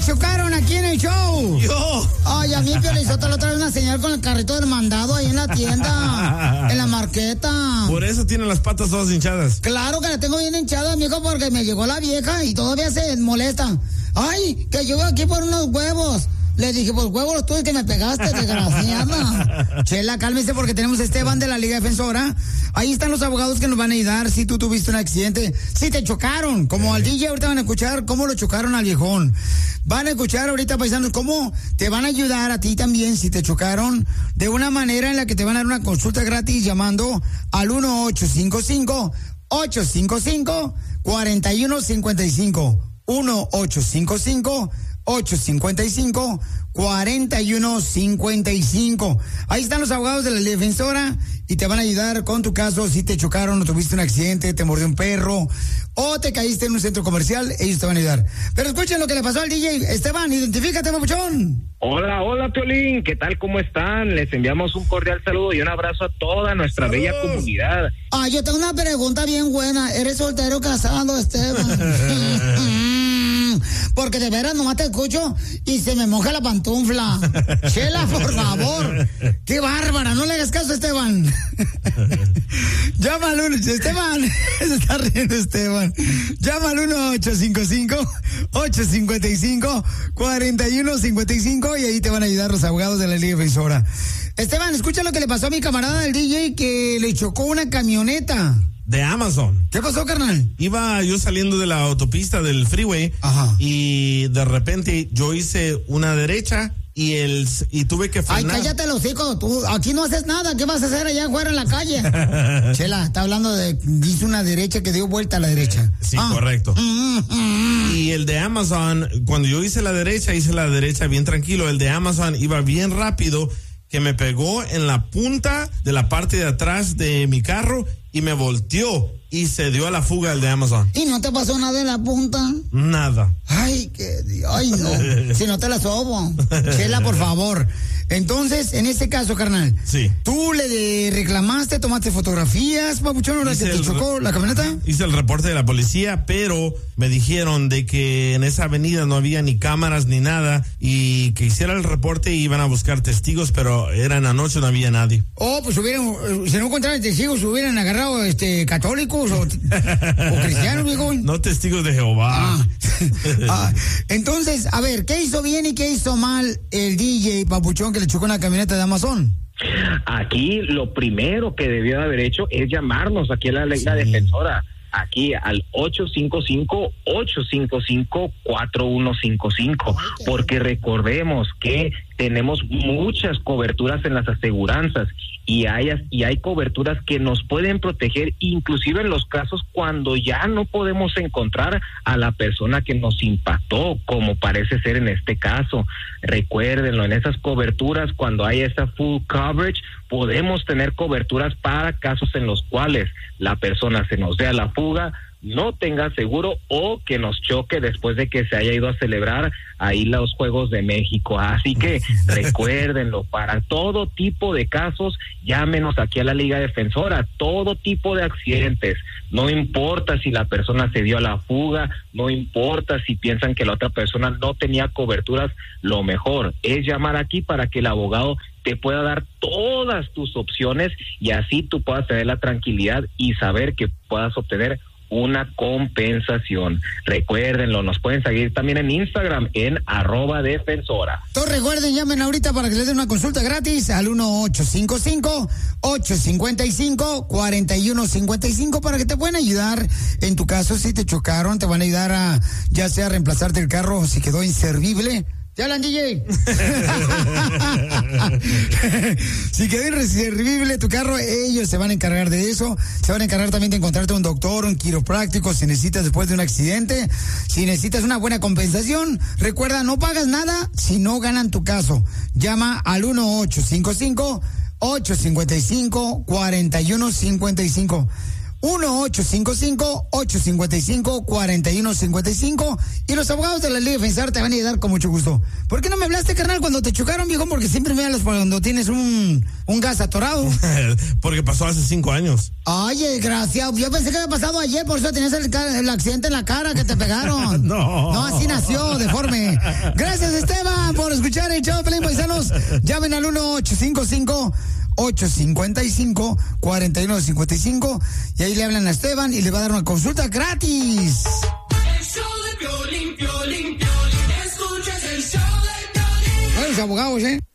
chocaron aquí en el show? Yo. Ay, a mí Piolizotelo otra vez una señal con el carrito del mandado ahí en la tienda, en la marqueta. Por eso tienen las patas todas hinchadas. Claro que la tengo bien hinchada, amigo, porque me llegó la vieja y todavía se molesta. Ay, que yo voy aquí por unos huevos. Le dije, pues huevos los tuyos que me pegaste, desgraciada. Chela, cálmese porque tenemos a Esteban de la Liga Defensora. Ahí están los abogados que nos van a ayudar si tú tuviste un accidente. Si te chocaron, como al DJ, ahorita van a escuchar cómo lo chocaron al viejón. Van a escuchar ahorita, paisanos, cómo te van a ayudar a ti también si te chocaron de una manera en la que te van a dar una consulta gratis llamando al 1-855-855-4155. 1-855-855-4155. Ahí están los abogados de la Defensora y te van a ayudar con tu caso si te chocaron o tuviste un accidente, te mordió un perro o te caíste en un centro comercial, ellos te van a ayudar. Pero escuchen lo que le pasó al DJ. Esteban, identifícate, papuchón. Hola, Piolín, ¿qué tal? ¿Cómo están? Les enviamos un cordial saludo y un abrazo a toda nuestra bella comunidad. Yo tengo una pregunta bien buena. ¿Eres soltero o casado, Esteban? Porque de veras nomás te escucho y se me moja la pantufla. Chela, por favor. Qué bárbara, no le hagas caso a Esteban. Llama al 1, Esteban. Se está riendo Esteban. Llama al 1-855-855-4155 y ahí te van a ayudar los abogados de la Liga Defensora. Esteban, escucha lo que le pasó a mi camarada del DJ que le chocó una camioneta. De Amazon. ¿Qué pasó, carnal? Iba yo saliendo de la autopista del freeway. Ajá. Y de repente yo hice una derecha y tuve que frenar. Ay, cállate los hocico, tú aquí no haces nada, ¿qué vas a hacer allá afuera en la calle? Chela, está hablando hizo una derecha que dio vuelta a la derecha. Sí, correcto. Y el de Amazon, cuando yo hice la derecha bien tranquilo. El de Amazon iba bien rápido, que me pegó en la punta de la parte de atrás de mi carro y me volteó y se dio a la fuga el de Amazon. ¿Y no te pasó nada en la punta? Nada. Ay, no. Si no te la sobo. Chela, por favor. Entonces, en ese caso, carnal. Sí. ¿Tú le reclamaste, tomaste fotografías, papuchón, ahora que te chocó la camioneta? Hice el reporte de la policía, pero me dijeron de que en esa avenida no había ni cámaras ni nada y que hiciera el reporte y iban a buscar testigos, pero era en la noche, no había nadie. Oh, pues si no encontraran testigos, hubieran agarrado católicos o cristianos, digo. No testigos de Jehová. Entonces, a ver, ¿qué hizo bien y qué hizo mal el DJ papuchón que le chocó una camioneta de Amazon? Aquí lo primero que debió de haber hecho es llamarnos aquí a la Liga Defensora, aquí al 855-855-4155, porque recordemos que tenemos muchas coberturas en las aseguranzas y hay coberturas que nos pueden proteger, inclusive en los casos cuando ya no podemos encontrar a la persona que nos impactó, como parece ser en este caso. Recuérdenlo, en esas coberturas, cuando hay esa full coverage, podemos tener coberturas para casos en los cuales la persona se nos dé a la fuga, no tenga seguro o que nos choque después de que se haya ido a celebrar ahí los Juegos de México. Así que recuérdenlo, para todo tipo de casos, llámenos aquí a la Liga Defensora, todo tipo de accidentes, no importa si la persona se dio a la fuga, no importa si piensan que la otra persona no tenía coberturas, lo mejor es llamar aquí para que el abogado te pueda dar todas tus opciones y así tú puedas tener la tranquilidad y saber que puedas obtener una compensación. Recuérdenlo, nos pueden seguir también en Instagram en @defensora. Entonces recuerden, llamen ahorita para que les den una consulta gratis al 1-855-855-4155 para que te puedan ayudar en tu caso si te chocaron, te van a ayudar a ya sea reemplazarte el carro si quedó inservible. ¿Te hablan, DJ? Si quedó inservible tu carro, ellos se van a encargar de eso. Se van a encargar también de encontrarte un doctor, un quiropráctico si necesitas después de un accidente. Si necesitas una buena compensación, recuerda, no pagas nada si no ganan tu caso. Llama al 1-855-855-4155. 1-855-855-4155. Y los abogados de la Liga Defensor te van a ayudar con mucho gusto. ¿Por qué no me hablaste, carnal, cuando te chocaron, viejo? Porque siempre me hablas cuando tienes un gas atorado. Porque pasó hace 5 años. Ay, desgraciado. Yo pensé que había pasado ayer, por eso tenías el accidente en la cara que te pegaron. No, así nació, deforme. Gracias, Esteban, por escuchar el show de Pelín, paisanos. Llamen al 1-855-855-4155 y ahí le hablan a Esteban y le va a dar una consulta gratis. El show de Piolín, Piolín, Piolín. Escuchas el show de Piolín. Buenos abogados,